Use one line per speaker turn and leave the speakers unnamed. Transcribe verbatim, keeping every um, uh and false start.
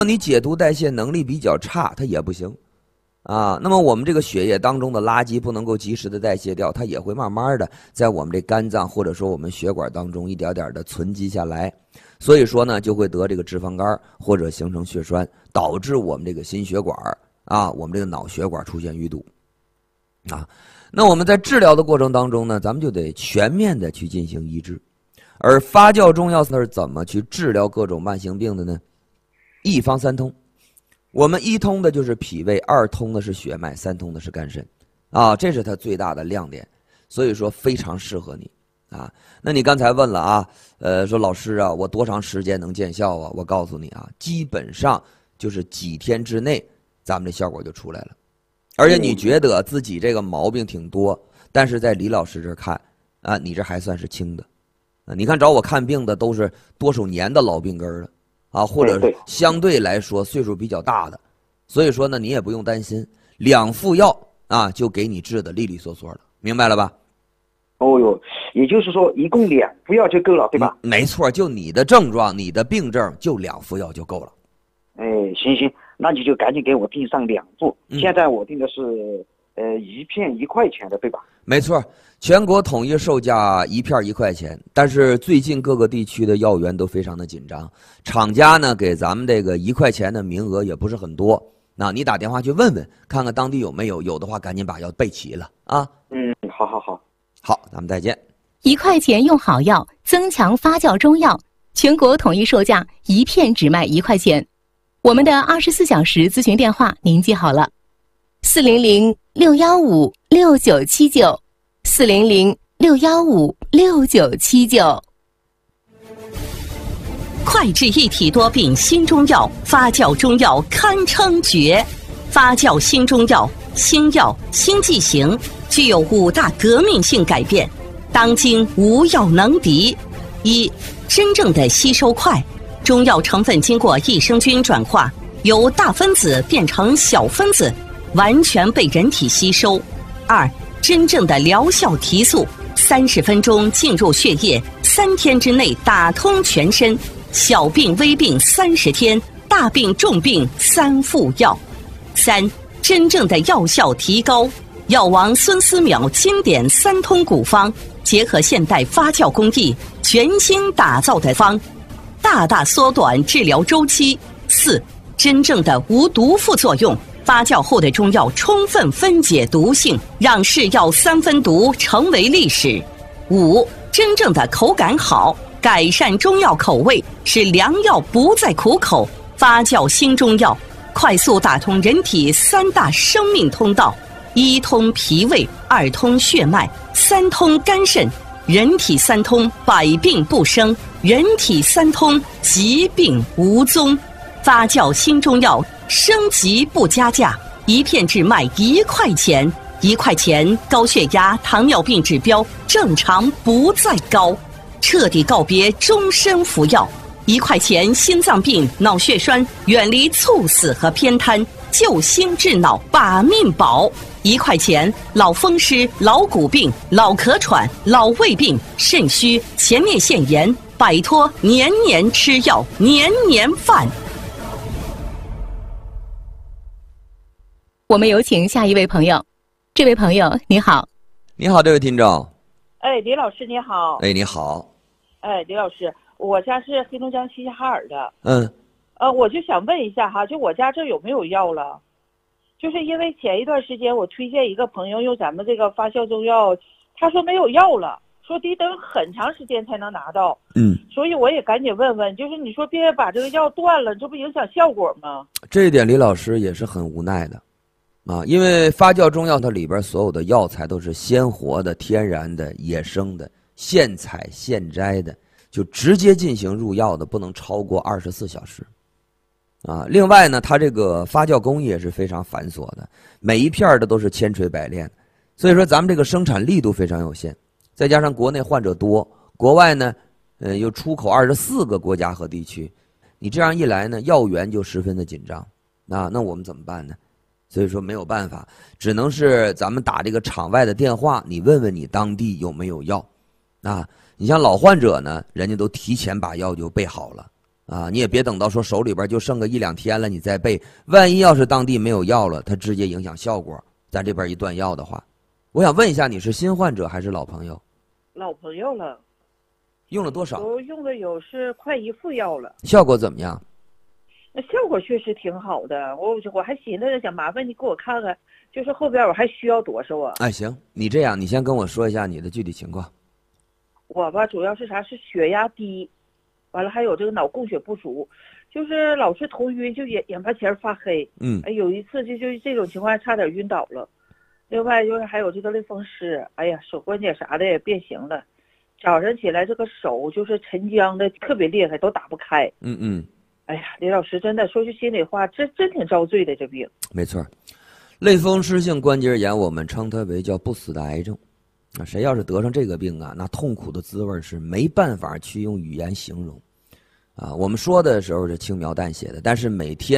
你解毒代谢能力比较差，它也不行啊。那么我们这个血液当中的垃圾不能够及时的代谢掉，它也会慢慢的在我们这肝脏或者说我们血管当中一点点的存积下来，所以说呢就会得这个脂肪肝或者形成血栓，导致我们这个心血管啊，我们这个脑血管出现淤堵啊。那我们在治疗的过程当中呢，咱们就得全面的去进行医治。而发酵中药是怎么去治疗各种慢性病的呢？一方三通，我们一通的就是脾胃，二通的是血脉，三通的是肝肾，啊，这是它最大的亮点，所以说非常适合你啊。那你刚才问了啊，呃，说老师啊，我多长时间能见效啊？我告诉你啊，基本上就是几天之内，咱们这效果就出来了。而且你觉得自己这个毛病挺多，但是在李老师这儿看啊，你这还算是轻的。啊，你看找我看病的都是多少年的老病根了。啊，或者相对来说岁数比较大的，所以说呢，你也不用担心，两副药啊就给你治的利利索索了，明白了吧？
哦哟，也就是说一共两副药就够了，对吧？
嗯、没错，就你的症状，你的病症，就两副药就够了。
哎，行行，那你就赶紧给我订上两副。嗯、现在我订的是呃一片一块钱的，对吧？
没错，全国统一售价一片一块钱，但是最近各个地区的药源都非常的紧张，厂家呢给咱们这个一块钱的名额也不是很多。那你打电话去问问，看看当地有没有，有的话赶紧把药备齐了啊。
嗯，好好好，
好，咱们再见。
一块钱用好药，增强发酵中药，全国统一售价，一片只卖一块钱。我们的二十四小时咨询电话您记好了，四零零六幺五六九七九，四零零六幺五六九七九。
快治一体多病新中药，发酵中药堪称绝。发酵新中药，新药新剂型，具有五大革命性改变，当今无药能敌。一、真正的吸收快，中药成分经过益生菌转化，由大分子变成小分子，完全被人体吸收。二、真正的疗效提速，三十分钟进入血液，三天之内打通全身。小病微病三十天，大病重病三副药。三、真正的药效提高，药王孙思邈经典三通古方，结合现代发酵工艺，全新打造的方，大大缩短治疗周期。四、真正的无毒副作用，发酵后的中药充分分解毒性，让是药三分毒成为历史。五、真正的口感好，改善中药口味，使良药不再苦口。发酵新中药，快速打通人体三大生命通道：一通脾胃，二通血脉，三通肝肾。人体三通，百病不生；人体三通，疾病无踪。发酵新中药，升级不加价，一片只卖一块钱。一块钱，高血压、糖尿病指标正常不再高，彻底告别终身服药。一块钱，心脏病、脑血栓远离猝死和偏瘫，救心治脑把命保。一块钱，老风湿、老骨病、老咳喘、老胃病、肾虚、前列腺炎，摆脱年年吃药、年年犯。
我们有请下一位朋友。这位朋友你好。
你好，这位听众。
哎，李老师你好。
哎，你好。
哎，李老师，我家是黑龙江齐齐哈尔的。
嗯。
呃，我就想问一下哈，就我家这有没有药了？就是因为前一段时间我推荐一个朋友用咱们这个发酵中药，他说没有药了，说得等很长时间才能拿到。
嗯。
所以我也赶紧问问，就是你说别把这个药断了，这不影响效果吗？
这一点李老师也是很无奈的。啊，因为发酵中药它里边所有的药材都是鲜活的、天然的、野生的、现采现摘的，就直接进行入药的，不能超过二十四小时。啊，另外呢，它这个发酵工艺也是非常繁琐的，每一片的都是千锤百炼，所以说咱们这个生产力度非常有限，再加上国内患者多，国外呢，呃，又出口二十四个国家和地区，你这样一来呢，药源就十分的紧张。啊，那我们怎么办呢？所以说没有办法，只能是咱们打这个场外的电话，你问问你当地有没有药。啊，你像老患者呢，人家都提前把药就备好了。 啊，你也别等到说手里边就剩个一两天了，你再备，万一要是当地没有药了，它直接影响效果，咱这边一断药的话，我想问一下，你是新患者还是老朋友？
老朋友了，
用了多少？
都用了有是快一副药了，
效果怎么样？
那效果确实挺好的。我我还寻思着想麻烦你给我看看，就是后边我还需要多少啊？
哎，行，你这样，你先跟我说一下你的具体情况。
我吧，主要是啥？是血压低，完了还有这个脑供血不足，就是老是头晕，就眼眼巴前发黑。
嗯，
哎，有一次就就这种情况差点晕倒了。另外就是还有这个类风湿，哎呀，手关节啥的也变形了。早上起来这个手就是沉僵的特别厉害，都打不开。
嗯嗯，
哎呀，李老师真的说句心里话，真真挺遭罪的这病。
没错，类风湿性关节炎我们称它为叫不死的癌症。那谁要是得上这个病啊，那痛苦的滋味是没办法去用语言形容。啊，我们说的时候是轻描淡写的，但是每天